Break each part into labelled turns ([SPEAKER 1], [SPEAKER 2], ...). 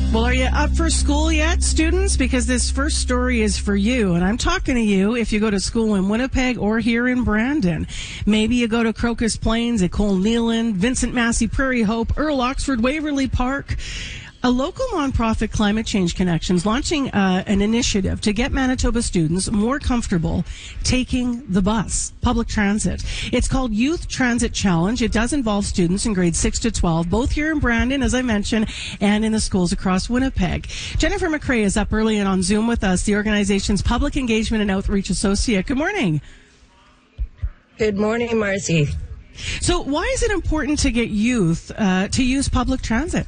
[SPEAKER 1] Well, are you up for school yet, students? Because this first story is for you. And I'm talking to you if you go to school in Winnipeg or here in Brandon. Maybe you go to Crocus Plains, Ecole Neiland, Vincent Massey, Prairie Hope, Earl Oxford, Waverly Park. A local nonprofit, Climate Change Connections, launching an initiative to get Manitoba students more comfortable taking the bus, public transit. It's called Youth Transit Challenge. It does involve students in grades 6 to 12, both here in Brandon, as I mentioned, and in the schools across Winnipeg. Jennifer McRae is up early and on Zoom with us, the organization's Public Engagement and Outreach Associate. Good morning.
[SPEAKER 2] Good morning, Marcy.
[SPEAKER 1] So why is it important to get youth to use public transit?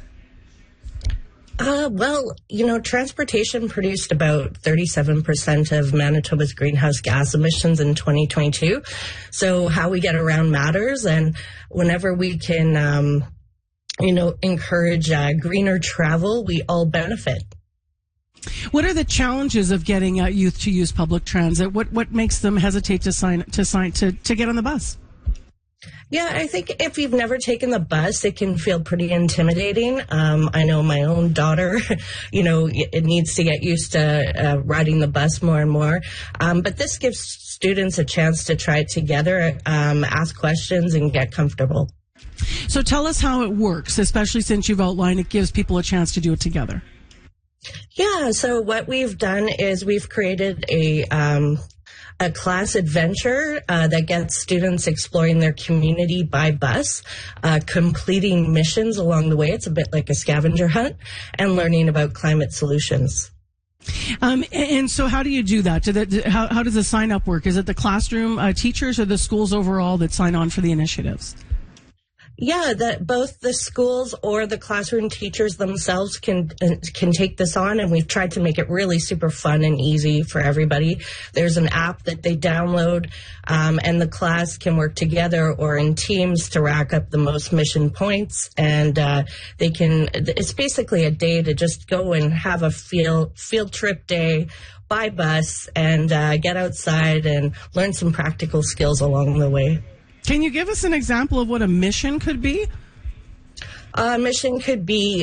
[SPEAKER 2] Well, transportation produced about 37% of Manitoba's greenhouse gas emissions in 2022. So how we get around matters. And whenever we can, encourage greener travel, we all benefit.
[SPEAKER 1] What are the challenges of getting youth to use public transit? What makes them hesitate to get on the bus?
[SPEAKER 2] Yeah, I think if you've never taken the bus, it can feel pretty intimidating. I know my own daughter, it needs to get used to riding the bus more and more. But this gives students a chance to try it together, ask questions, and get comfortable.
[SPEAKER 1] So tell us how it works, especially since you've outlined it gives people a chance to do it together.
[SPEAKER 2] Yeah, so what we've done is we've created a class adventure that gets students exploring their community by bus, completing missions along the way. It's a bit like a scavenger hunt, and learning about climate solutions.
[SPEAKER 1] And so how do you do that? How does the sign up work? Is it the classroom teachers or the schools overall that sign on for the initiatives?
[SPEAKER 2] Yeah, both the schools or the classroom teachers themselves can take this on, and we've tried to make it really super fun and easy for everybody. There's an app that they download, and the class can work together or in teams to rack up the most mission points, and it's basically a day to just go and have a field trip day by bus and get outside and learn some practical skills along the way.
[SPEAKER 1] Can you give us an example of what a mission could be?
[SPEAKER 2] A mission could be,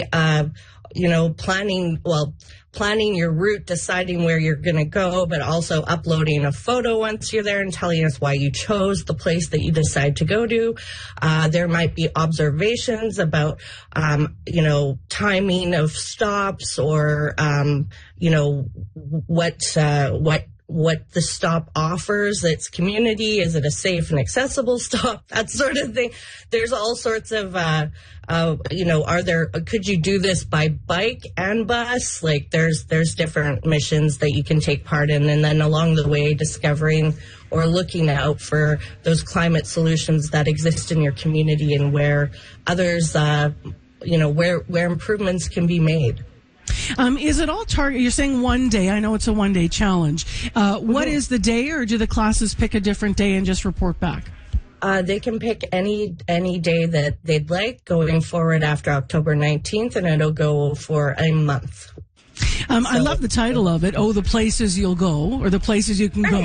[SPEAKER 2] planning your route, deciding where you're going to go, but also uploading a photo once you're there and telling us why you chose the place that you decide to go to. There might be observations about, timing of stops or, what the stop offers, its community, is it a safe and accessible stop, that sort of thing. There's all sorts of, could you do this by bike and bus? Like there's different missions that you can take part in, and then along the way discovering or looking out for those climate solutions that exist in your community and where others, where improvements can be made.
[SPEAKER 1] Is it all target? You're saying one day. I know it's a one-day challenge. What is the day, or do the classes pick a different day and just report back?
[SPEAKER 2] They can pick any day that they'd like going forward after October 19th, and it'll go for a month.
[SPEAKER 1] I love the title of it. Oh, the places you'll go, or the places you can go.